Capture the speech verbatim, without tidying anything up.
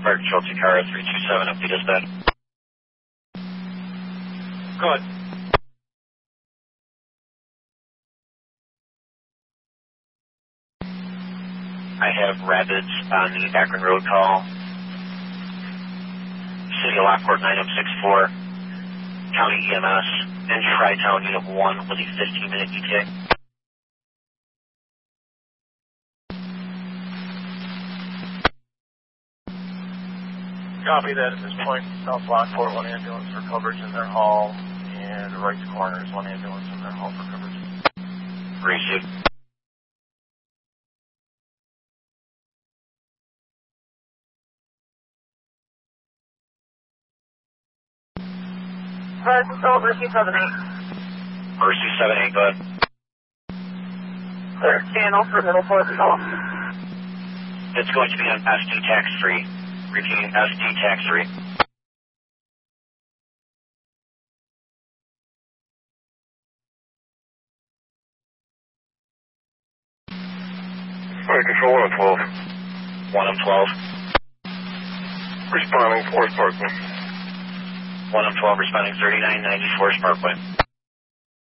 Fire Control Takara three two seven, update dispatch. Good. I have Rapids on the Akron Road call. City of Lockport nine oh six four, County E M S, and Tri-Town Unit one with a fifteen minute E T A. Copy that at this point. South Lockport, one ambulance for coverage in their hall, and right corners, one ambulance in their hall for coverage. Receive. Fire Control, Mercy seven eight. Mercy seven eight, go ahead. Clear channel for middle Fort Control. It's going to be on S D tax three. Repeating S D tax three. Fire Control, one on twelve. one on twelve. Responding, Forest Parkway. one on twelve responding thirty-nine ninety Forest Parkway.